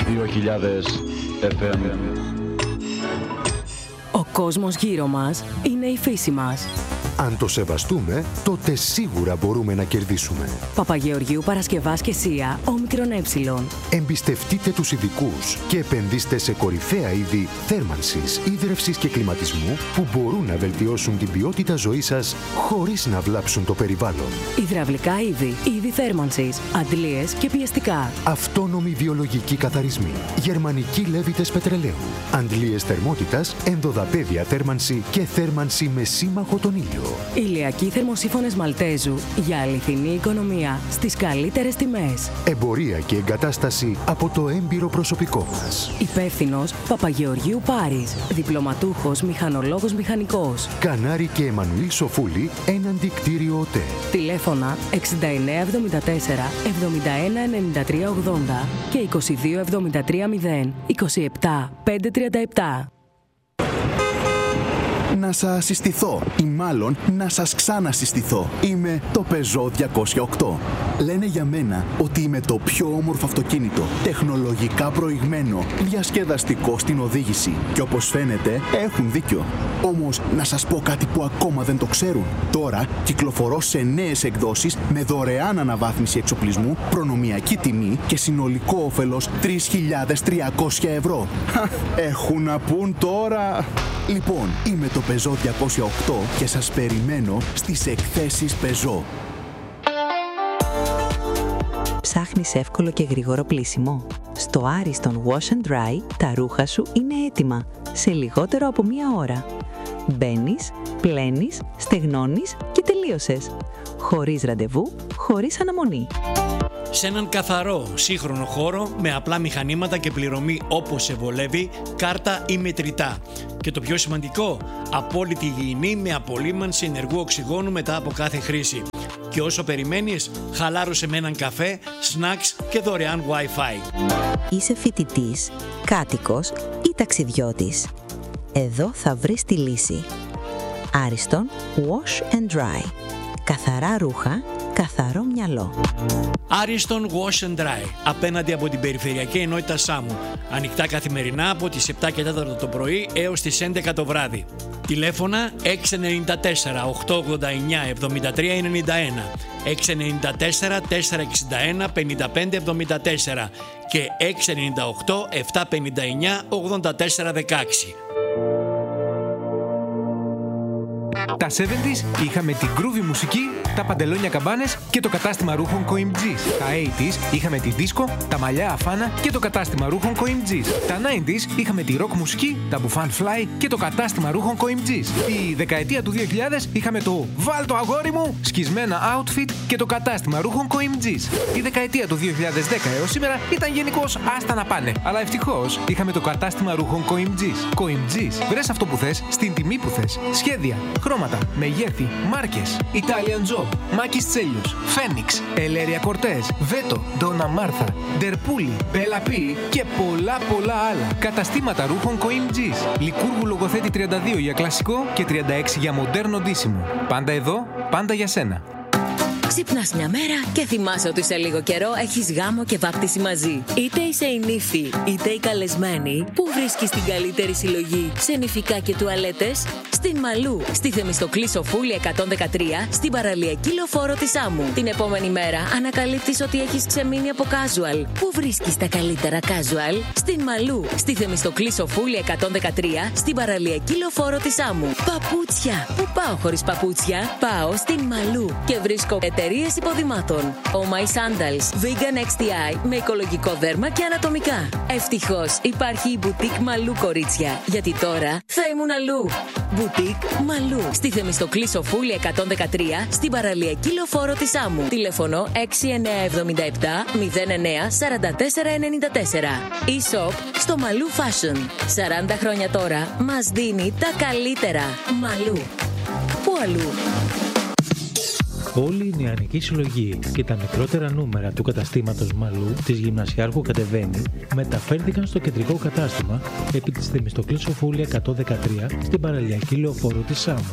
2000 FM. Ο κόσμος γύρω μας είναι η φύση μας. Αν το σεβαστούμε, τότε σίγουρα μπορούμε να κερδίσουμε. Παπαγεωργίου Παρασκευάς και Σία, ΟΜΕ. Εμπιστευτείτε τους ειδικούς και επενδύστε σε κορυφαία είδη θέρμανσης, ίδρευσης και κλιματισμού που μπορούν να βελτιώσουν την ποιότητα ζωής σας χωρίς να βλάψουν το περιβάλλον. Υδραυλικά είδη θέρμανσης, αντλίες και πιεστικά. Αυτόνομοι βιολογικοί καθαρισμοί, γερμανικοί λέβητες πετρελαίου, αντλίες θερμότητας, ενδοδαπέδια θέρμανση και θέρμανση με σύμμαχο τον ήλιο. Ηλιακοί θερμοσύφωνες Μαλτέζου για αληθινή οικονομία στις καλύτερες τιμές. Εμπορία και εγκατάσταση από το έμπειρο προσωπικό μας. Υπεύθυνος Παπαγεωργίου Πάρης. Διπλωματούχος μηχανολόγος μηχανικός. Κανάρη και Εμμανουήλ Σοφούλη, έναντι κτίριο ΟΤΕ. Τηλέφωνα 6974 71 93 80 και 22 73 0 27 537. Να σας συστηθώ ή μάλλον να σας ξανασυστηθώ. Είμαι το Peugeot 208. Λένε για μένα ότι είμαι το πιο όμορφο αυτοκίνητο, τεχνολογικά προηγμένο, διασκεδαστικό στην οδήγηση. Και όπως φαίνεται έχουν δίκιο. Όμως να σας πω κάτι που ακόμα δεν το ξέρουν. Τώρα κυκλοφορώ σε νέες εκδόσεις με δωρεάν αναβάθμιση εξοπλισμού, προνομιακή τιμή και συνολικό όφελος 3.300 ευρώ. Έχουν να πούν τώρα. Λοιπόν, είμαι το Peugeot 208 και σας περιμένω στις εκθέσεις Peugeot. Ψάχνεις εύκολο και γρήγορο πλύσιμο? Στο Ariston Wash and Dry τα ρούχα σου είναι έτοιμα σε λιγότερο από μία ώρα. Μπαίνεις, πλένεις, στεγνώνεις και τελείωσες. Χωρίς ραντεβού, χωρίς αναμονή. Σε έναν καθαρό, σύγχρονο χώρο με απλά μηχανήματα και πληρωμή όπως σε βολεύει, κάρτα ή μετρητά. Και το πιο σημαντικό, απόλυτη υγιεινή με απολύμανση ενεργού οξυγόνου μετά από κάθε χρήση. Και όσο περιμένεις, χαλάρωσε με έναν καφέ, snacks και δωρεάν Wi-Fi. Είσαι φοιτητής, κάτοικος ή ταξιδιώτης? Εδώ θα βρεις τη λύση. Ariston Wash and Dry. Καθαρά ρούχα, καθαρό μυαλό. Ariston Wash and Dry, απέναντι από την περιφερειακή ενότητα Σάμου. Ανοιχτά καθημερινά από τις 7 και 4 το πρωί έως τις 11 το βράδυ. Τηλέφωνα 694 889 7391, 694 461 5574 και 698 759 8416. Τα 70's είχαμε την groovy μουσική, τα παντελόνια καμπάνες και το κατάστημα ρούχων COIMG's. Τα 80's είχαμε τη disco, τα μαλλιά αφάνα και το κατάστημα ρούχων COIMG's. Τα 90's είχαμε τη rock μουσική, τα μπουφάν fly και το κατάστημα ρούχων COIMG's. Τη δεκαετία του 2000 είχαμε το «Βάλ το αγόρι μου» σκισμένα outfit και το κατάστημα ρούχων COIMG's. Η δεκαετία του 2010 έως σήμερα ήταν γενικώς άστα να πάνε. Αλλά ευτυχώς είχαμε το κατάστημα ρούχων COIMG's. COIMG's, βρες αυτό που θες, στην τιμή που θες. Σχέδια, χρώματα, μεγέθη, μάρκες, Italian Job, Μάκης Τσέλιος, Φένιξ, Ελέρια Κορτές, Βέτο, Ντόνα Μάρθα, Ντερπούλη, Μπελαπή και πολλά άλλα. Καταστήματα ρούχων COIMG's. Λικούργου Λογοθέτη 32 για κλασικό και 36 για μοντέρνο ντύσιμο. Πάντα εδώ, πάντα για σένα. Ξυπνάς μια μέρα και θυμάσαι ότι σε λίγο καιρό έχεις γάμο και βάπτιση μαζί. Είτε είσαι η νύφη, είτε η καλεσμένη, που βρίσκεις την καλύτερη συλλογή σε νηφικά και τουαλέτες? Στην Μαλού, στη Θεμιστοκλή Σοφούλη 113, στην παραλιακή λεωφόρο της Άμμου. Την επόμενη μέρα ανακαλύπτεις ότι έχεις ξεμείνει από casual. Πού βρίσκεις τα καλύτερα casual? Στην Μαλού, στη Θεμιστοκλή Σοφούλη 113, στην παραλιακή λεωφόρο της Άμμου. Παπούτσια! Πού πάω χωρίς παπούτσια? Πάω στην Μαλού και βρίσκω εταιρείες υποδημάτων. Oh My Sandals, Vegan XTI με οικολογικό δέρμα και ανατομικά. Ευτυχώς υπάρχει η Boutique Μαλού, κορίτσια, γιατί τώρα θα ήμουν αλλού. Boutique Μαλού, στη Θεμιστοκλή Σοφούλη 113, στην παραλιακή λεωφόρο της Άμμου. Τηλέφωνο 6977 09 44 94. E-shop στο Μαλού Fashion. 40 χρόνια τώρα μας δίνει τα καλύτερα. Μαλού. Πού αλλού? Όλη η νεανική συλλογή και τα μικρότερα νούμερα του καταστήματος Μαλού της Γυμνασιάρχου Κατεβαίνει μεταφέρθηκαν στο κεντρικό κατάστημα επί της Θεμιστοκλής Σοφούλη 113 στην παραλιακή λεωφόρο της Σάμου.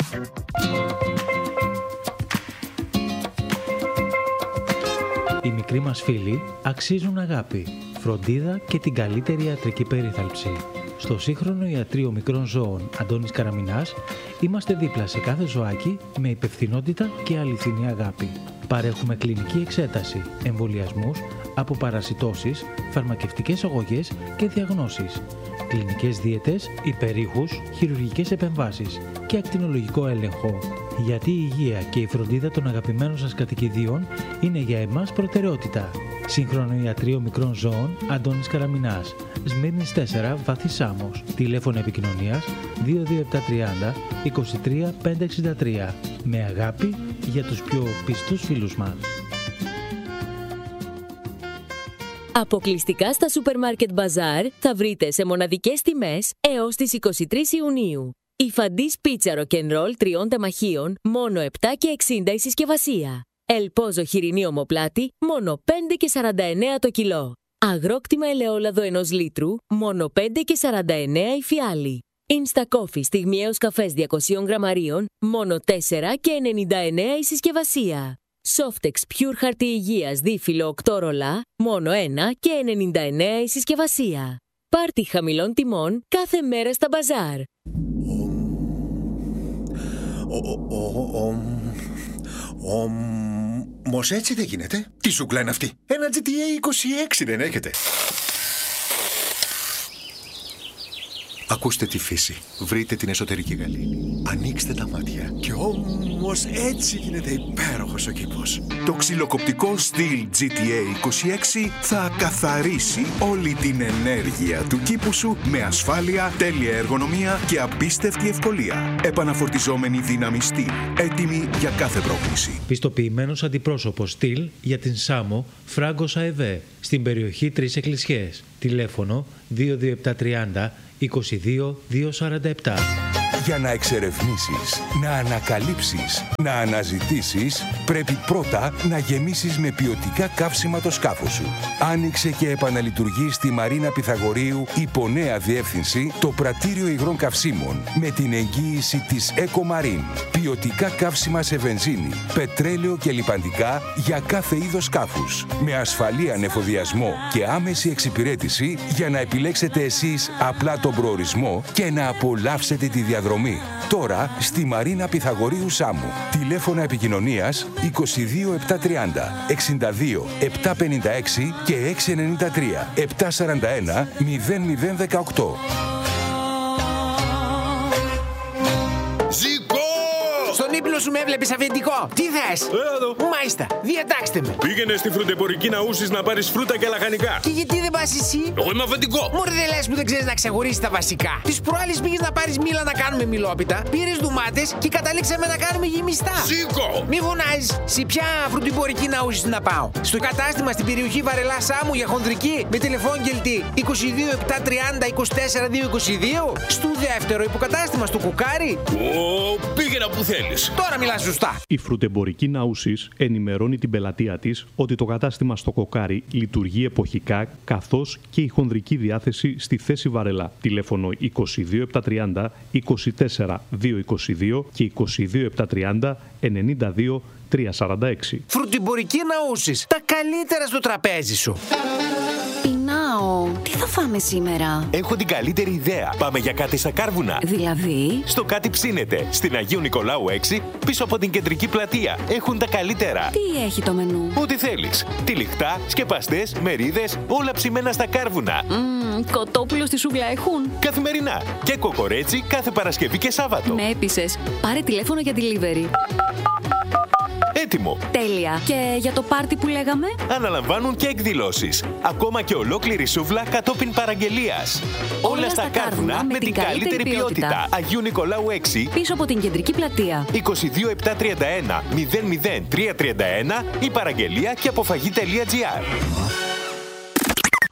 Η μικρή μικροί μας φίλοι αξίζουν αγάπη, φροντίδα και την καλύτερη ιατρική περίθαλψη. Στο σύγχρονο ιατρείο μικρών ζώων Αντώνης Καραμινάς είμαστε δίπλα σε κάθε ζωάκι με υπευθυνότητα και αληθινή αγάπη. Παρέχουμε κλινική εξέταση, εμβολιασμούς, αποπαρασιτώσεις, φαρμακευτικές αγωγές και διαγνώσεις, κλινικές δίαιτες, υπερήχους, χειρουργικές επεμβάσεις και ακτινολογικό έλεγχο. Γιατί η υγεία και η φροντίδα των αγαπημένων σας κατοικιδίων είναι για εμάς προτεραιότητα. Σύγχρονο ιατρείο μικρών ζώων Αντώνης Καραμινάς, Σμύρνης 4, Βάθη Σάμος. Τηλέφωνο επικοινωνίας 22730 23 563. Με αγάπη για τους πιο πιστούς φίλους μας. Αποκλειστικά στα Supermarket Bazaar θα βρείτε σε μοναδικές τιμές έως τις 23 Ιουνίου. Η Φαντής πίτσα ροκενρόλ 3 τεμαχίων, μόνο 7,60 η συσκευασία. Ελπόζο χοιρινή ομοπλάτη, μόνο 5,49 το κιλό. Αγρόκτημα ελαιόλαδο 1 λίτρου, μόνο 5,49 η φιάλη. Insta Coffee στιγμιαίος καφές 200 γραμμαρίων, μόνο 4,99 η συσκευασία. Softex Pure χαρτί υγείας δίφυλλο 8 ρολά, μόνο 1,99 η συσκευασία. Πάρτι χαμηλών τιμών κάθε μέρα στα μπαζάρ. Όμως έτσι δεν γίνεται. Τι σούκλα είναι αυτή? Ένα GTA 26 δεν έχετε? Ακούστε τη φύση. Βρείτε την εσωτερική γαλήνη. Ανοίξτε τα μάτια. Και όμως έτσι γίνεται υπέροχος ο κήπος. Το ξυλοκοπτικό Steel GTA 26 θα καθαρίσει όλη την ενέργεια του κήπου σου με ασφάλεια, τέλεια εργονομία και απίστευτη ευκολία. Επαναφορτιζόμενη δύναμη Steel. Έτοιμη για κάθε πρόκληση. Πιστοποιημένος αντιπρόσωπος Steel για την Σάμο Φράγκος ΑΕΒ στην περιοχή 3 Εκκλησιές. Τηλέφωνο 22730 22-247. Για να εξερευνήσεις, να ανακαλύψεις, να αναζητήσεις, πρέπει πρώτα να γεμίσεις με ποιοτικά καύσιμα το σκάφος σου. Άνοιξε και επαναλειτουργεί στη Μαρίνα Πυθαγορείου υπό νέα διεύθυνση το πρατήριο υγρών καυσίμων με την εγγύηση της EcoMarine. Ποιοτικά καύσιμα σε βενζίνη, πετρέλαιο και λιπαντικά για κάθε είδος σκάφους. Με ασφαλή ανεφοδιασμό και άμεση εξυπηρέτηση για να επιλέξετε εσείς απλά τον προορισμό και να απολαύσετε τη διαδρομή. Τώρα στη Μαρίνα Πυθαγορείου Σάμου. Τηλέφωνα επικοινωνίας 22 730 62 756 και 693 741 0018. Στον ύπνο σου με έβλεπες αφεντικό. Τι θες? Εδώ. Μάλιστα, διατάξτε με. Πήγαινε στη φρουτεμπορική Ναούσης να πάρεις φρούτα και λαχανικά. Και γιατί δεν πας εσύ? Εγώ είμαι αφεντικό. Μωρέ, δεν λες που δεν ξέρεις να ξεχωρίσεις τα βασικά. Τις προάλλες πήγες να πάρεις μήλα να κάνουμε μιλόπιτα, πήρες ντουμάτες και καταλήξαμε να κάνουμε γεμιστά. Σήκω! Μη φωνάζεις. Σε ποια φρουτεμπορική Ναούσης να πάω? Στο κατάστημα στην περιοχή Βαρελά Σάμου για χονδρική με τηλεφώνγελτη 22 730 24 222. Στο δεύτερο υποκατάστημα στο Κουκάρι. Πήγαινα που θέλεις. Τώρα μιλάς σωστά. Η φρουτεμπορική Ναούσης ενημερώνει την πελατεία της ότι το κατάστημα στο Κοκάρι λειτουργεί εποχικά, καθώς και η χονδρική διάθεση στη θέση Βαρελά. Τηλέφωνο 22 730 24 222 και 22 730 92 346. Φρουτεμπορική Ναούσης. Τα καλύτερα στο τραπέζι σου. Πεινάω. Τι θα φάμε σήμερα? Έχω την καλύτερη ιδέα. Πάμε για κάτι στα Κάρβουνα. Δηλαδή? Στο Κάτι Ψήνεται. Στην Αγίου Νικολάου 6, πίσω από την κεντρική πλατεία. Έχουν τα καλύτερα. Τι έχει το μενού? Ό,τι θέλεις. Τυλιχτά, σκεπαστές, μερίδες, όλα ψημένα στα Κάρβουνα. Κοτόπουλο στη σούγκλα έχουν? Καθημερινά. Και κοκορέτσι κάθε Παρασκευή και Σάββατο. Με έπεισες. Πάρε τηλέφωνο για delivery. Έτοιμο. Τέλεια. Και για το πάρτι που λέγαμε? Αναλαμβάνουν και εκδηλώσεις. Ακόμα και ολόκληρη σούβλα κατόπιν παραγγελίας. Όλα στα Κάρβουνα με την καλύτερη ποιότητα. Αγίου Νικολάου 6. Πίσω από την κεντρική πλατεία. 22 731 00331 ή παραγγελία και αποφαγή.gr.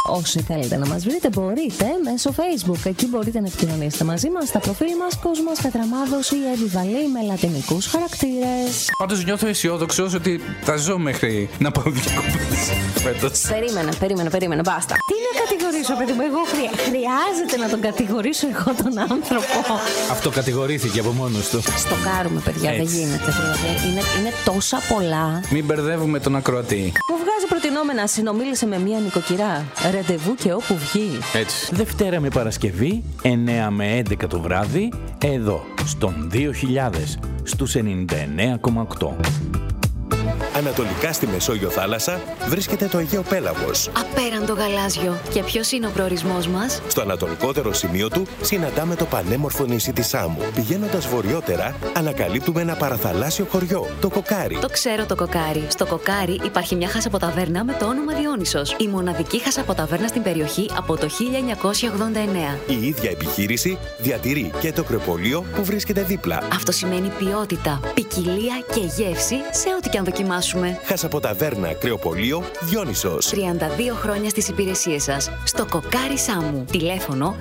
Όσοι θέλετε να μας βρείτε, μπορείτε μέσω Facebook. Εκεί μπορείτε να επικοινωνήσετε μαζί μας στα προφίλ μας Κόσμος Πετραμάδος ή Εύη Βαλή με λατινικούς χαρακτήρες. Πάντως νιώθω αισιόδοξος ότι θα ζω μέχρι να πάω διακοπές φέτος. Περίμενε, μπάστα. Τι να κατηγορήσω, παιδί μου, εγώ χρειάζεται να τον κατηγορήσω εγώ τον άνθρωπο. Αυτό κατηγορήθηκε από μόνος του. Στοκάρουμε, παιδιά, δεν γίνεται. Είναι τόσα πολλά. Μην μπερδεύουμε τον ακροατή. Μου βγάζει προτινόμενα, συνομίλησε με μία νοικοκυρά. Ραντεβού και όπου βγει. Έτσι. Δευτέρα με Παρασκευή, 9 με 11 το βράδυ, εδώ, στον 2000, στους 99,8. Ανατολικά στη Μεσόγειο θάλασσα βρίσκεται το Αιγαίο Πέλαγος. Απέραντο γαλάζιο. Και ποιος είναι ο προορισμός μας? Στο ανατολικότερο σημείο του συναντάμε το πανέμορφο νησί της Σάμου. Πηγαίνοντας βορειότερα, ανακαλύπτουμε ένα παραθαλάσσιο χωριό, το Κοκάρι. Το ξέρω το Κοκάρι. Στο Κοκάρι υπάρχει μια χασαποταβέρνα με το όνομα Διόνυσος. Η μοναδική χασαποταβέρνα στην περιοχή από το 1989. Η ίδια επιχείρηση διατηρεί και το κρεοπολείο που βρίσκεται δίπλα. Αυτό σημαίνει ποιότητα, ποικιλία και γεύση σε ό,τι και αν δοκιμάσουμε. Χασαποταβέρνα Κρεοπολείο Διόνυσος. 32 χρόνια στις υπηρεσίες σας. Στο Κοκάρι Σάμου. Τηλέφωνο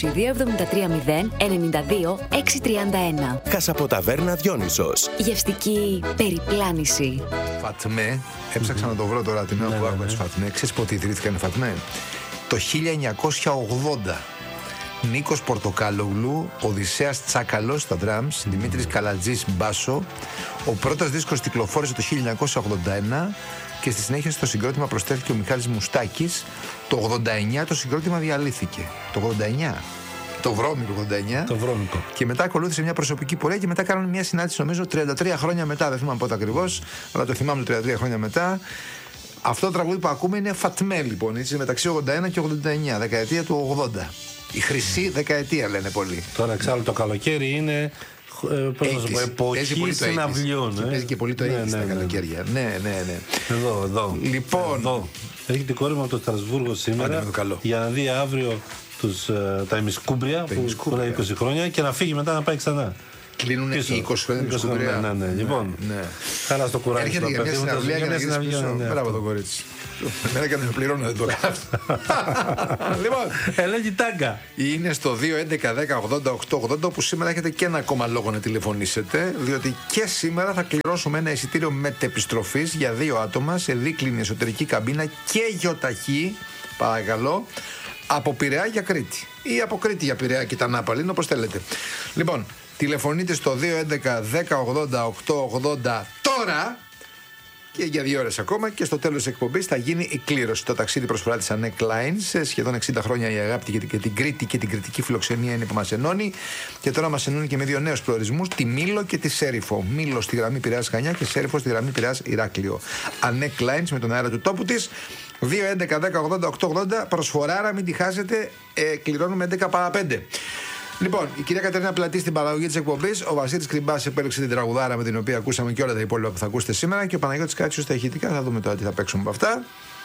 22730 92 631. Χασαποταβέρνα Διόνυσος. Γευστική περιπλάνηση. Φατμέ, έψαξα να το βρω τώρα την ώρα που άκουγα τις Φατμέ. Ξέρεις πότε ιδρύθηκαν οι Φατμέ? Το 1980. Νίκος Πορτοκάλογλου, Οδυσσέας Τσάκαλος στα drums, Δημήτρης Καλατζής μπάσο. Ο πρώτος δίσκος κυκλοφόρησε το 1981 και στη συνέχεια στο συγκρότημα προσθέθηκε ο Μιχάλης Μουστάκης. Το 89 το συγκρότημα διαλύθηκε. Το 89. Το βρώμικο 89. Το βρώμικο. Και μετά ακολούθησε μια προσωπική πορεία και μετά κάνανε μια συνάντηση, νομίζω 33 χρόνια μετά. Δεν θυμάμαι πότε ακριβώς, αλλά το θυμάμαι 33 χρόνια μετά. Αυτό το τραγούδι που ακούμε είναι Φατμέ, λοιπόν, έτσι, μεταξύ 81 και 89, δεκαετία του 80. Η χρυσή δεκαετία, λένε πολλοί. Τώρα εξάλλου το καλοκαίρι είναι εποχή συναυλιών. Παίζει και πολύ το 80 στα καλοκαίρια. Ναι. Εδώ. Λοιπόν. Εδώ. Έρχεται η κόρη μου από το Στρασβούργο σήμερα για να δει αύριο τα ημισκούμπρια που είναι 20 χρόνια και να φύγει μετά να πάει ξανά. Κλείνουν 20 χρόνια. Ναι. Λοιπόν, καλά στο κουράκι. Έρχεται για μια συναυλία για να γίνεις πίσω. Μπράβο το κορίτσι. Εμένα και να με πληρώνω δεν το κάνω. Λοιπόν, ελέγχει τάγκα. Είναι στο 2-11-10-80-8-80 που σήμερα έχετε και ένα ακόμα λόγο να τηλεφωνήσετε, διότι και σήμερα θα κληρώσουμε ένα εισιτήριο μετεπιστροφής για 2 άτομα σε δίκλινη εσωτερική καμπίνα και γιοταχή, παρακαλώ, από Πειραιά για Κρήτη ή από Κρήτη για Πειραιά και τα Νάπαλη, όπως θέλετε. Λοιπόν, τηλεφωνείτε στο 2-11-10-80-8-80 τώρα και για 2 ώρες ακόμα και στο τέλος της εκπομπής θα γίνει η κλήρωση. Το ταξίδι προσφορά της Annette Klein. Σε σχεδόν 60 χρόνια η αγάπη και την Κρήτη και την κριτική φιλοξενία είναι που μας ενώνει και τώρα μας ενώνει και με 2 νέους προορισμούς, τη Μήλο και τη Σέριφο. Μήλο στη γραμμή Πειραιάς Χανιά και Σέριφο στη γραμμή Πειραιάς Ηράκλειο. Annette Klein με τον αέρα του τόπου της. 2-11-10-80-8-80 προσφοράρα, μην τη χάσετε. Κληρώνουμε 11 παρά 5. Λοιπόν, η κυρία Κατερίνα Πλατή στην παραγωγή της εκπομπής, ο Βασίλης Κρυμπάς επέλεξε την τραγουδάρα με την οποία ακούσαμε και όλα τα υπόλοιπα που θα ακούσετε σήμερα και ο Παναγιώτης Κάτσιος στα ηχητικά. Θα δούμε τώρα τι θα παίξουμε από αυτά.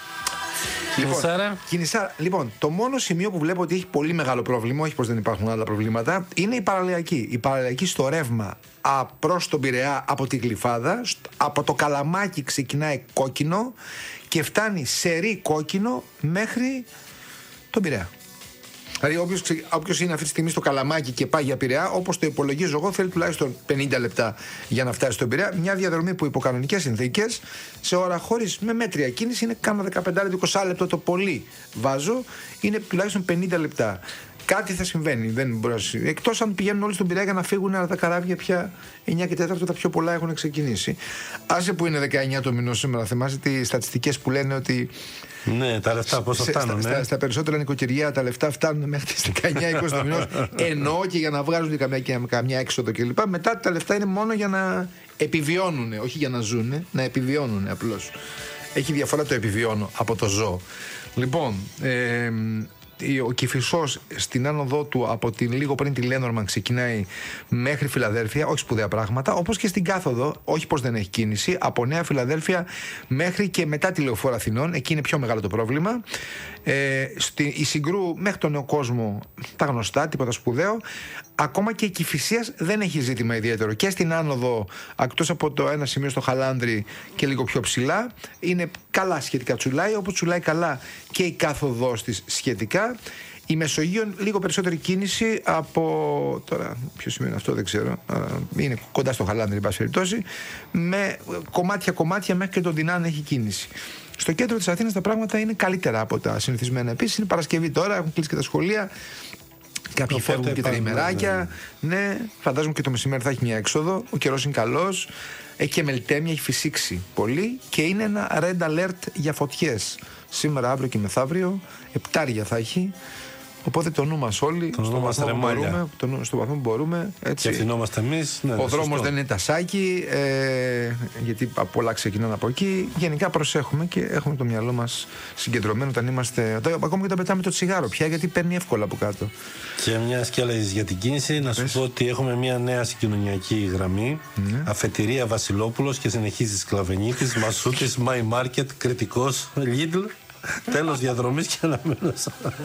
Κινησάρα. Λοιπόν, το μόνο σημείο που βλέπω ότι έχει πολύ μεγάλο πρόβλημα, όχι πως δεν υπάρχουν άλλα προβλήματα, είναι η παραλιακή. Η παραλιακή στο ρεύμα προς τον Πειραιά από τη Γλυφάδα, από το Καλαμάκι ξεκινάει κόκκινο και φτάνει σερί κόκκινο μέχρι τον Πειραιά. Δηλαδή, όποιος είναι αυτή τη στιγμή στο Καλαμάκι και πάει για Πειραιά, όπως το υπολογίζω εγώ, θέλει τουλάχιστον 50 λεπτά για να φτάσει στον Πειραιά. Μια διαδρομή που υπό κανονικές συνθήκες, σε ώρα χωρίς με μέτρια κίνηση, είναι κάνα 15-20 λεπτό το πολύ. Βάζω, είναι τουλάχιστον 50 λεπτά. Κάτι θα συμβαίνει. Δεν μπορεί να... Εκτός αν πηγαίνουν όλοι στον Πειραιά για να φύγουν, αλλά τα καράβια πια 9 και 4 τα πιο πολλά έχουν ξεκινήσει. Άσε που είναι 19 το μηνό σήμερα, θυμάσαι τις στατιστικές που λένε ότι. Ναι, τα λεφτά πώς θα φτάνουν. Στα περισσότερα νοικοκυριά τα λεφτά φτάνουν μέχρι τις 19-20 το μηνό. Εννοώ και για να βγάζουν καμιά έξοδο κλπ. Μετά τα λεφτά είναι μόνο για να επιβιώνουν, όχι για να ζουν, να επιβιώνουν απλώς. Έχει διαφορά το επιβιώνω από το ζω. Λοιπόν, ο Κηφισός στην άνοδό του από λίγο πριν τη Λένορμαν ξεκινάει μέχρι Φιλαδέλφια, όχι σπουδαία πράγματα, όπως και στην κάθοδο, όχι πως δεν έχει κίνηση, από Νέα Φιλαδέλφια μέχρι και μετά τη Λεωφόρο Αθηνών, εκεί είναι πιο μεγάλο το πρόβλημα. Η Συγκρού μέχρι τον Νέο Κόσμο τα γνωστά, τίποτα σπουδαίο. Ακόμα και η Κηφισίας δεν έχει ζήτημα ιδιαίτερο. Και στην άνοδο, εκτός από το ένα σημείο στο Χαλάνδρι και λίγο πιο ψηλά, είναι καλά σχετικά τσουλάει, όπως τσουλάει καλά και η κάθοδος της σχετικά. Η Μεσογείων λίγο περισσότερη κίνηση από. Τώρα, ποιο σημαίνει αυτό, δεν ξέρω. Είναι κοντά στο Χαλάνδρι, εν πάση περιπτώσει. Με κομμάτια μέχρι και τον Δινάν έχει κίνηση. Στο κέντρο της Αθήνας τα πράγματα είναι καλύτερα από τα συνηθισμένα. Επίσης είναι Παρασκευή τώρα, έχουν κλείσει και τα σχολεία. Κάποιοι φεύγουν και τριημεράκια. Ναι, φαντάζομαι και το μεσημέρι θα έχει μια έξοδο. Ο καιρός είναι καλός. Έχει και μελτέμια, έχει φυσήξει πολύ. Και είναι ένα red alert για φωτιές. Σήμερα, αύριο και μεθαύριο. 7 θα έχει. Οπότε το νου μας όλοι, στο βαθμό που μπορούμε. Έτσι. Και ευθυνόμαστε εμείς. Ναι, ο δρόμος δεν είναι τασάκι, γιατί πολλά ξεκινάνε από εκεί. Γενικά προσέχουμε και έχουμε το μυαλό μας συγκεντρωμένο όταν είμαστε. Ακόμα και όταν πετάμε το τσιγάρο πια, γιατί παίρνει εύκολα από κάτω. Και μια και έλεγες για την κίνηση, να σου πω ότι έχουμε μια νέα συγκοινωνιακή γραμμή. Αφετηρία Βασιλόπουλος και συνεχίζει Σκλαβενίτης, Μασούτης, My Market, Κρητικός, Lidl. Τέλος διαδρομής και αναμένως.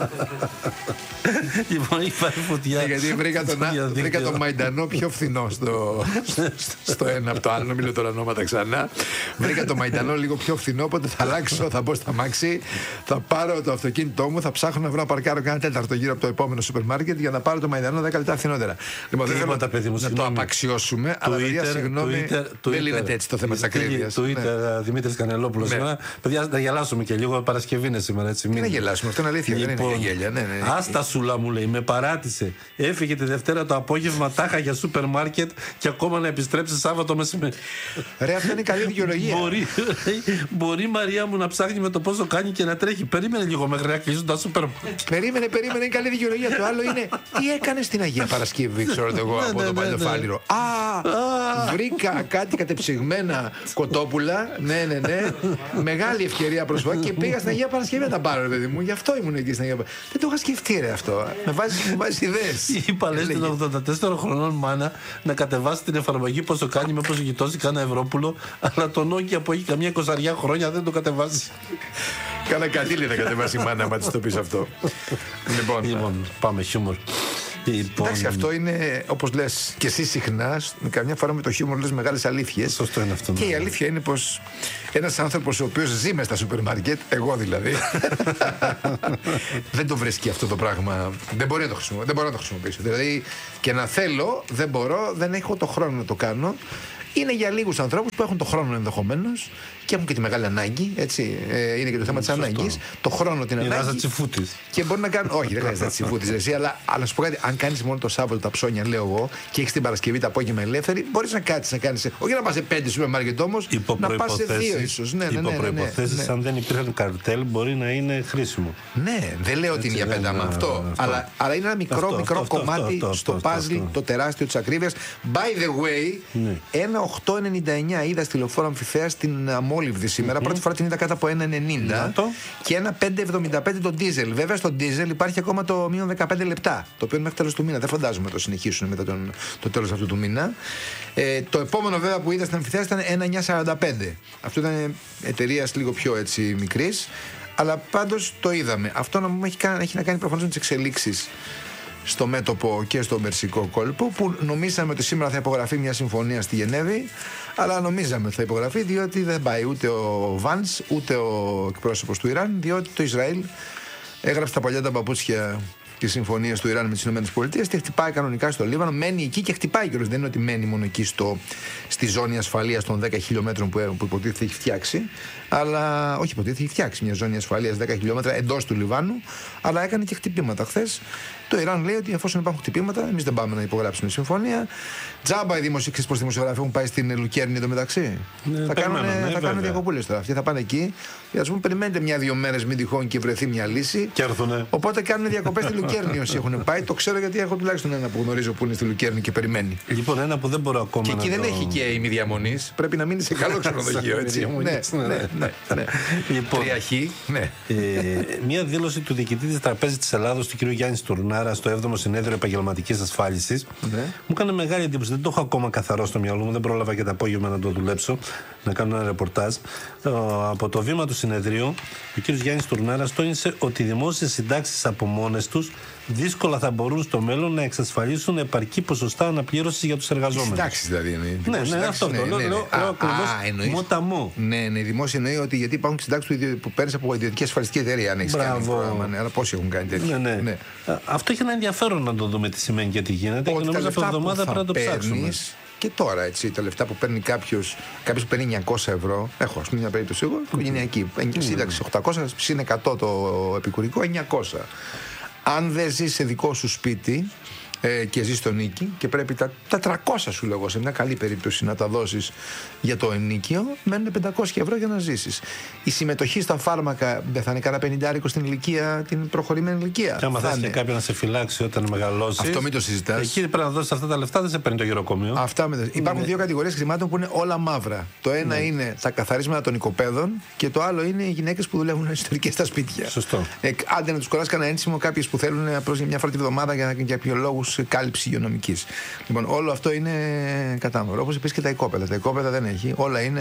Λοιπόν, έχει πάρει φωτιά. Γιατί βρήκα τον Μαϊντανό πιο φθηνό στο ένα από το άλλο. Μιλώ τώρα ονόματα ξανά. Βρήκα τον Μαϊντανό λίγο πιο φθηνό. Οπότε θα αλλάξω, θα μπω στα μάξι, θα πάρω το αυτοκίνητό μου, θα ψάχνω να βρω να παρκάρω κάνα τέταρτο γύρω από το επόμενο σούπερ μάρκετ για να πάρω το Μαϊντανό 10 λεπτά φθηνότερα. Λοιπόν, δεν θέλω να το απαξιώσουμε, αλλά παιδιά, συγγνώμη, δεν λύνεται έτσι το θέμα της ακρίβειας. Twitter, Δημήτρης Κανελόπουλος. Παιδιά, θα γελάσουμε και λίγο. Παρασκευή είναι σήμερα, έτσι. Δεν γελάσουμε, αυτό είναι αλήθεια. Δεν είναι γέλια. Άστα σούλα μου λέει, με παράτησε. Έφυγε τη Δευτέρα το απόγευμα τάχα για σούπερ μάρκετ και ακόμα να επιστρέψει Σάββατο μεσημέρι. Ρε, αυτό είναι καλή δικαιολογία. Μπορεί η Μαρία μου να ψάχνει με το πόσο κάνει και να τρέχει. Περίμενε λίγο μέχρι να κλείσουν τα σούπερ μάρκετ. Περίμενε, είναι καλή δικαιολογία. Το άλλο είναι τι έκανε στην Αγία Παρασκευή, ξέρω εγώ από το Παλαιοφάλιρο. Βρήκα κάτι κατεψυγμένα κοτόπουλα. Ναι. Μεγάλη ευκαιρία προσφορά και πήγα στην Αγία Παρασκευή να τα πάρω, ρε παιδί μου. Γι' αυτό ήμουν εκεί στην Αγία Παρασκευή. Δεν το είχα σκεφτεί, ρε αυτό. Με βάζει ιδέες. Είπα λες την 84 χρονών μάνα να κατεβάσει την εφαρμογή πόσο κάνει, μήπως γειτώσει κάνα Ευρώπουλο. Αλλά το Nokia που έχει καμιά 20 χρόνια δεν το κατεβάζει. Κάνα κατήλι να κατεβάσει η μάνα, μα της το πεις αυτό. Λοιπόν, πάμε χιούμορ. Εντάξει, αυτό είναι όπως λες και εσύ συχνά, καμιά φορά με το χιούμορ λες μεγάλες αλήθειες. Σωστό είναι αυτό. Και η αλήθεια είναι πως ένας άνθρωπος ο οποίος ζει μες στα σούπερ μάρκετ, εγώ δηλαδή, δεν το βρίσκει αυτό το πράγμα. Δεν μπορεί να το χρησιμοποιήσω. Δηλαδή και να θέλω, δεν μπορώ, δεν έχω το χρόνο να το κάνω. Είναι για λίγους ανθρώπους που έχουν το χρόνο ενδεχομένως και έχουν και τη μεγάλη ανάγκη. Έτσι. Είναι και το θέμα της ανάγκης. Το χρόνο, την ανάγκη. Είναι τσιφούτης. Και μπορεί να κάνει. Όχι, δεν χρειάζεται τσιφούτης εσύ, αλλά να σου πω κάτι. Αν κάνεις μόνο το Σάββατο τα ψώνια, λέω εγώ, και έχεις την Παρασκευή τα απόγευμα ελεύθερη, μπορείς να κάτσεις να κάνεις. Όχι να πας σε 5 σούπερ μάρκετ όμως, να πας σε 2 ίσως. Υπό προϋποθέσεις, αν δεν υπήρχαν καρτέλ, μπορεί να είναι χρήσιμο. Ναι, δεν λέω ότι είναι για πένταμα αυτό. Αλλά είναι ένα μικρό κομμάτι στο παζλ το τεράστιο της ακρίβειας. By the way, ένα 8,99 είδα στη Λεωφόρο Αμφιθέα στην Αμόλυβδη σήμερα. Πρώτη φορά την είδα κάτω από 1,90 και ένα 5,75 το ντίζελ. Βέβαια στο ντίζελ υπάρχει ακόμα το μείον 15 λεπτά, το οποίο είναι μέχρι τέλος του μήνα. Δεν φαντάζομαι το συνεχίσουν μετά το τέλος αυτού του μήνα. Το επόμενο βέβαια που είδα στην Αμφιθέα ήταν 1,945. Αυτό ήταν εταιρεία λίγο πιο έτσι μικρής, αλλά πάντως το είδαμε. Αυτό έχει να κάνει προφανώς με τις εξελίξεις στο μέτωπο και στο Περσικό κόλπο, που νομίζαμε ότι σήμερα θα υπογραφεί μια συμφωνία στη Γενέβη, αλλά νομίζαμε ότι θα υπογραφεί, διότι δεν πάει ούτε ο Βάνς ούτε ο εκπρόσωπος του Ιράν, διότι το Ισραήλ έγραψε τα παλιά τα παπούτσια τις συμφωνίες του Ιράν με τις ΗΠΑ και χτυπάει κανονικά στο Λίβανο, μένει εκεί και χτυπάει κιόλας. Δεν είναι ότι μένει μόνο εκεί στη ζώνη ασφαλείας των 10 χιλιόμετρων που υποτίθεται έχει φτιάξει, αλλά όχι υποτίθεται έχει φτιάξει μια ζώνη ασφαλείας 10 χιλιόμετρα εντός του Λιβάνου, αλλά έκανε και χτυπήματα χθες. Το Ιράν λέει ότι εφόσον υπάρχουν χτυπήματα, εμείς δεν πάμε να υπογράψουμε συμφωνία. Τζάμπα οι δημοσιογράφοι έχουν πάει στην Λουκέρνη εντωμεταξύ. Θα κάνουν διακοπούλες τώρα. Αυτοί θα πάνε εκεί και ας πούμε περιμένετε 1-2 μέρες μην τυχόν και βρεθεί μια λύση. Και έρθουνε. Οπότε κάνουν διακοπές στη Λουκέρνη όσοι έχουν πάει. Το ξέρω γιατί έχω τουλάχιστον ένα που γνωρίζω που είναι στη Λουκέρνη και περιμένει. Λοιπόν, ένα που δεν μπορώ ακόμα και να. Και εκεί δεν έχει και ημιδιαμονής. Πρέπει να μείνει σε καλό ξενοδοχείο, έτσι. Ναι. Λοιπόν, Τριαχή, ναι. Μία δήλωση του διοικητή της Τραπέζης της Ελλάδος, του κ. Γιάννη Τουρνάρα, στο 7ο Συνέδριο Επαγγελματικής Ασφάλισης, μου έκανε μεγάλη εντύπωση. Δεν το έχω ακόμα καθαρό στο μυαλό μου, δεν πρόλαβα και το απόγευμα να το δουλέψω, να κάνω ένα ρεπορτάζ. Από το βήμα του συνεδρίου, ο κ. Γιάννης Τουρνάρας τόνισε ότι οι δημόσιες συντάξεις από μόνες τους δύσκολα θα μπορούν στο μέλλον να εξασφαλίσουν επαρκή ποσοστά αναπλήρωσης για τους εργαζόμενους. Συντάξεις δηλαδή. Ναι, αυτό το λέω ακριβώς μοταμό. Ναι, η δημόσια εννοεί ότι γιατί υπάρχουν συντάξεις που παίρνεις από ιδιωτική ασφαλιστική εταιρεία. Αν έχεις κάνει πρόγραμμα, αλλά πόσοι έχουν κάνει τέτοιο. Ναι. Αυτό έχει ένα ενδιαφέρόν να το δούμε τι σημαίνει και τι γίνεται. Και νομίζω αυτή εβδομάδα πρέπει να το ψάξουμε. Και τώρα, έτσι, τα λεφτά που παίρνει κάποιος που παίρνει 900 ευρώ, έχω ας πούμε μια περίπτωση εγώ, οικογενειακή, σύνταξη 800, συν 100 το επικουρικό, 900. Αν δεν ζεις σε δικό σου σπίτι και ζεις στο νοίκη και πρέπει τα 300 σου λέγω σε μια καλή περίπτωση να τα δώσεις για το ενίκιο, μένουν 500 ευρώ για να ζήσεις. Η συμμετοχή στα φάρμακα δεν θα είναι κανένα 50 στην ηλικία, την προχωρημένη ηλικία. Και άμα θες και κάποιον να σε φυλάξει όταν μεγαλώσεις, αυτό μην το συζητάς. Εκεί πρέπει να δώσεις αυτά τα λεφτά, δεν σε παίρνει το γεροκομείο. Υπάρχουν δύο κατηγορίες χρημάτων που είναι όλα μαύρα. Το ένα είναι τα καθαρίσματα των οικοπαίδων και το άλλο είναι οι γυναίκες που δουλεύουν εσωτερικές στα σπίτια. Σωστό. Άντε να τους κολλάς κανένα ένσημο κάποιες που θέλουν απλώς για μια φορά τη βδομάδα για κάποιο λόγους κάλυψη υγειονομικής. Λοιπόν, όλο αυτό είναι κατάμαυρο. Όπως επίσης και τα οικόπεδα. Τα οικόπεδα δεν έχει. Όλα είναι.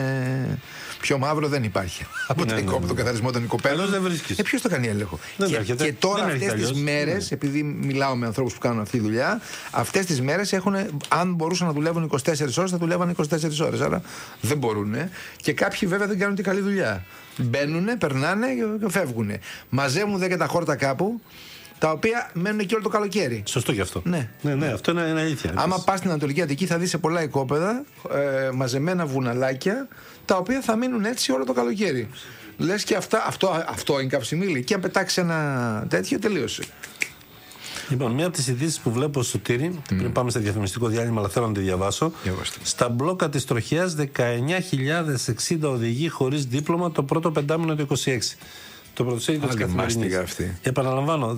Πιο μαύρο δεν υπάρχει. Από τα οικόπεδα, τον καθαρισμό των οικοπαίδων. Δεν βρίσκεις. Ποιος το κάνει έλεγχο. Και τώρα αυτές τις μέρες, επειδή μιλάω με ανθρώπους που κάνουν αυτή τη δουλειά, αυτές τις μέρες έχουν, αν μπορούσαν να δουλεύουν 24 ώρες, θα δουλεύαν 24 ώρες. Άρα δεν μπορούν. Και κάποιοι βέβαια δεν κάνουν την καλή δουλειά. Μπαίνουνε, περνάνε και φεύγουνε. Μαζεύουν 10 χόρτα κάπου, τα οποία μένουν εκεί όλο το καλοκαίρι. Σωστό και αυτό. Ναι, αυτό είναι αλήθεια. Άμα πας στην Ανατολική Αττική, θα δεις σε πολλά οικόπεδα μαζεμένα βουναλάκια, τα οποία θα μείνουν έτσι όλο το καλοκαίρι. Λες και αυτό είναι καυσιμίλι. Και αν πετάξει ένα τέτοιο, τελείωσε. Λοιπόν, μία από τις ειδήσεις που βλέπω στο Σωτήρι, πριν πάμε σε διαφημιστικό διάλειμμα, αλλά θέλω να τη διαβάσω. Στα μπλόκα της τροχιάς, 19.060 οδηγοί χωρίς δίπλωμα το πρώτο πεντάμινο του 26. Το πρωτοσέλιδο της Καθημερινής. Επαναλαμβάνω,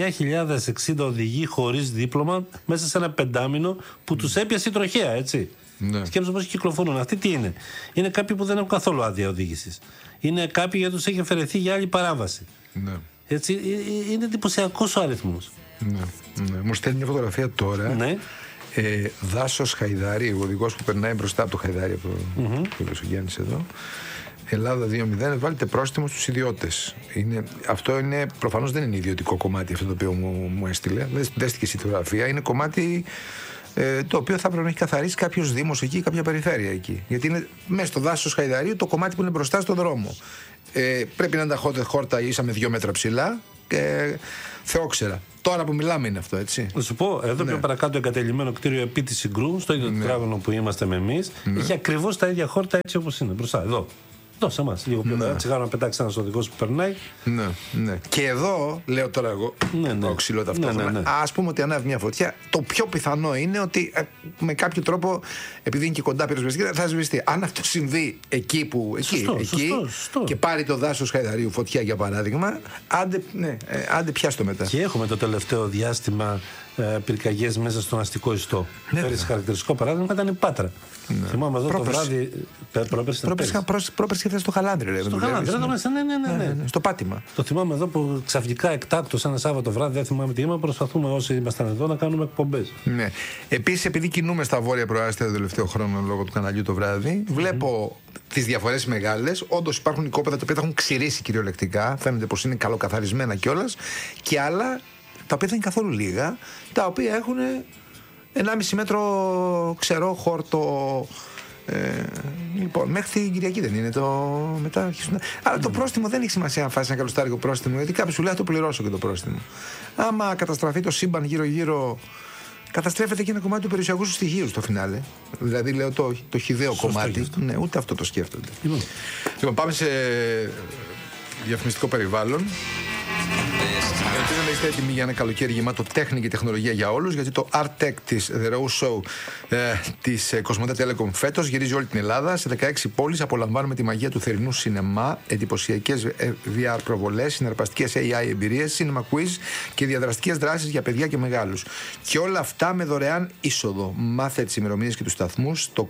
19.060 οδηγοί χωρίς δίπλωμα μέσα σε ένα πεντάμινο που τους έπιασε η τροχέα, έτσι. Ναι. Σκέψου πώς κυκλοφορούν. Αυτοί τι είναι. Είναι κάποιοι που δεν έχουν καθόλου άδεια οδήγησης. Είναι κάποιοι για τους έχει αφαιρεθεί για άλλη παράβαση. Ναι. Έτσι, είναι εντυπωσιακός ο αριθμός. Ναι. Μου στέλνει μια φωτογραφία τώρα. Ναι. Δάσος Χαϊδάρη, ο οδηγός που περνάει μπροστά από το Χαϊδάρη, από το είπε ο Γιάννης εδώ. Ελλάδα 2-0, βάλετε πρόστιμο στους ιδιώτες. Αυτό είναι, προφανώς δεν είναι ιδιωτικό κομμάτι αυτό το οποίο μου έστειλε. Δέστηκε η φωτογραφία. Είναι κομμάτι το οποίο θα πρέπει να έχει καθαρίσει κάποιος δήμος εκεί, κάποια περιφέρεια εκεί. Γιατί είναι μέσα στο δάσος Χαϊδαρίου το κομμάτι που είναι μπροστά στον δρόμο. Πρέπει να είναι τα χόρτα ίσα με 2 μέτρα ψηλά. Θεόξερα. Τώρα που μιλάμε είναι αυτό, έτσι. Να σου πω, εδώ πιο παρακάτω εγκατελειμμένο κτίριο επί της Συγκρού, στο ίδιο τετράγωνο που είμαστε με εμείς, έχει ακριβώς τα ίδια χόρτα έτσι όπως είναι. Μπροστά, εδώ. Εδώ σε εμάς, λίγο πιο πέρα. Τσιγάρο να πετάξει ένας οδηγός που περνάει. Ναι. Και εδώ, λέω τώρα εγώ, το ξύλο ταυτόχρονα. Ας πούμε ότι ανάβει μια φωτιά. Το πιο πιθανό είναι ότι με κάποιο τρόπο, επειδή είναι και κοντά πυροσβεστική, θα σβηστεί. Αν αυτό συμβεί εκεί που. Σωστό. Και πάρει το δάσος Χαϊδαρίου φωτιά για παράδειγμα, άντε πιάστο μετά. Και έχουμε το τελευταίο διάστημα πυρκαγιές μέσα στον αστικό ιστό. Πέρυσι χαρακτηριστικό παράδειγμα ήταν η Πάτρα. Θυμάμαι εδώ το βράδυ. Πρόπερση και στο Χαλάνδρι. Στο Χαλάνδρι, ναι. Στο πάτημα. Το θυμάμαι εδώ που ξαφνικά εκτάκτως ένα Σάββατο βράδυ, δεν θυμάμαι τι είπαμε, προσπαθούμε όσοι ήμασταν εδώ να κάνουμε εκπομπές. Ναι. Επίσης, επειδή κινούμε στα βόρεια προάστια τον τελευταίο χρόνο λόγω του καναλιού το βράδυ, βλέπω τις διαφορές μεγάλες. Όντως υπάρχουν οικόπεδα τα οποία τα έχουν ξηρίσει κυριολεκτικά. Φαίνεται πως είναι καλοκαθαρισμένα κιόλας. Και άλλα τα οποία δεν είναι καθόλου λίγα, τα οποία έχουν 1,5 μέτρο ξερό χόρτο. Λοιπόν, μέχρι την Κυριακή δεν είναι το μετά. Αλλά το πρόστιμο δεν έχει σημασία να φάσει ένα καλοστάρικο πρόστιμο, γιατί κάποιος σου λέει θα το πληρώσω και το πρόστιμο. Άμα καταστραφεί το σύμπαν γύρω-γύρω, καταστρέφεται και ένα κομμάτι του περιουσιακού σου στοιχείου στο φινάλε. Δηλαδή, λέω το χυδαίο κομμάτι. Ναι, ούτε αυτό το σκέφτονται. Λοιπόν, πάμε σε διαφημιστικό περιβάλλον. Ελπίζω να είστε έτοιμοι για ένα καλοκαίρι γεμάτο τέχνη και τεχνολογία για όλους, γιατί το Art Tech της The Rose Show της Cosmote Telecom φέτος γυρίζει όλη την Ελλάδα. Σε 16 πόλεις απολαμβάνουμε τη μαγεία του θερινού σινεμά, εντυπωσιακές VR προβολές, συναρπαστικές AI εμπειρίες, cinema quiz και διαδραστικές δράσεις για παιδιά και μεγάλους. Και όλα αυτά με δωρεάν είσοδο. Μάθε τις ημερομηνίες και τους σταθμούς στο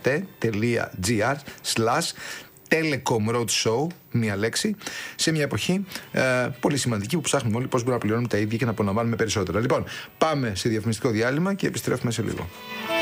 cosmote.gr/Telecom Road Show, μία λέξη, σε μια εποχή πολύ σημαντική που ψάχνουμε όλοι πώς μπορούμε να πληρώνουμε τα ίδια και να απολαμβάνουμε περισσότερα. Λοιπόν, πάμε σε διαφημιστικό διάλειμμα και επιστρέφουμε σε λίγο.